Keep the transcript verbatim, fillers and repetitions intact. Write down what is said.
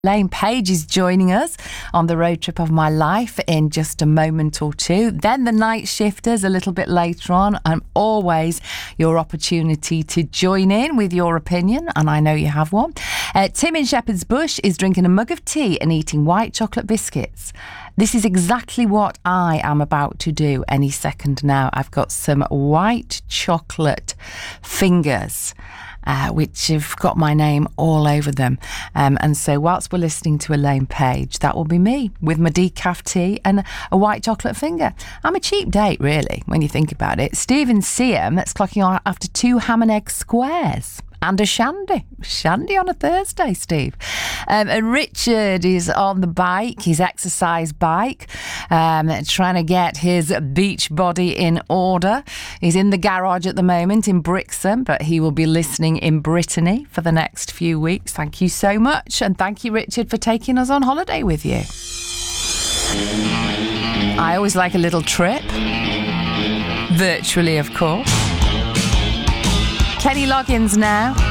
Elaine Page is joining us on the road trip of my life in just a moment or two. Then the Night Shifters a little bit later on, and always your opportunity to join in with your opinion, and I know you have one. Uh, Tim in Shepherd's Bush is drinking a mug of tea and eating white chocolate biscuits. This is exactly what I am about to do any second now. I've got some white chocolate fingers, Uh, which have got my name all over them. Um, and so whilst we're listening to Elaine Page, that will be me with my decaf tea and a white chocolate finger. I'm a cheap date, really, when you think about it. Stephen Seam, that's clocking on after two ham and egg squares. And a shandy. Shandy on a Thursday, Steve. Um, and Richard is on the bike, his exercise bike, um, trying to get his beach body in order. He's in the garage at the moment in Brixham, but he will be listening in Brittany for the next few weeks. Thank you so much. And thank you, Richard, for taking us on holiday with you. I always like a little trip. Virtually, of course. Kenny Loggins now.